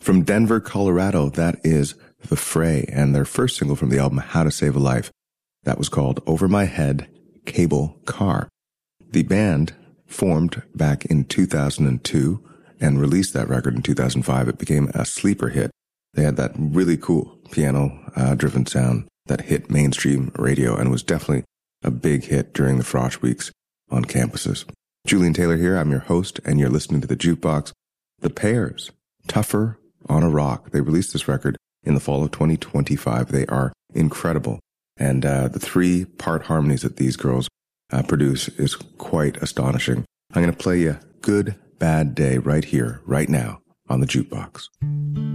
From Denver, Colorado, that is The Fray, and their first single from the album How to Save a Life. That was called Over My Head, Cable Car. The band formed back in 2002 and released that record in 2005. It became a sleeper hit. They had that really cool piano-driven sound that hit mainstream radio and was definitely a big hit during the Frosh weeks on campuses. Julian Taylor here. I'm your host, and you're listening to The Jukebox. The Pears, Tougher on a Rock. They released this record in the fall of 2025. They are incredible. And the 3-part harmonies that these girls produce is quite astonishing. I'm going to play you Good Bad Day right here, right now on The Jukebox.